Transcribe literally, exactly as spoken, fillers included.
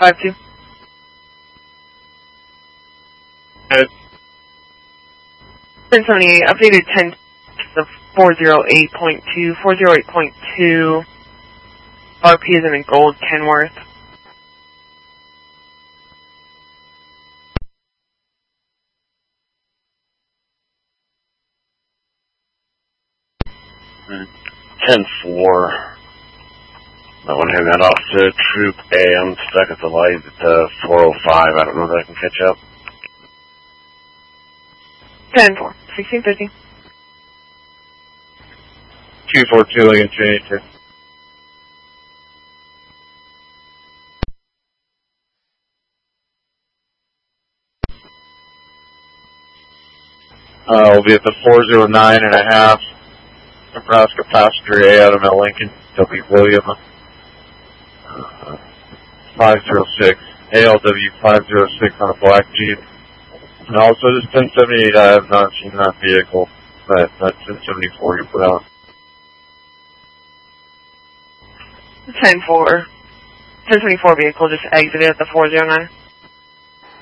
five two. Good. ten seventy-eight, updated ten to four oh eight point two. four oh eight point two. R P is in gold, Kenworth. ten four. That one hang that off to Troop A. I'm stuck at the light at uh, four oh five. I don't know if I can catch up. ten four, sixteen fifty. two four two against J two. Uh, we'll be at the four oh nine and a half. Nebraska passenger A out of Mount Lincoln, W. William, uh, five oh six, A L W five oh six on a black Jeep. And also this ten seventy-eight, I have not seen that vehicle, but that ten seventy-four you put out. ten four. ten twenty-four vehicle just exited at the four oh nine.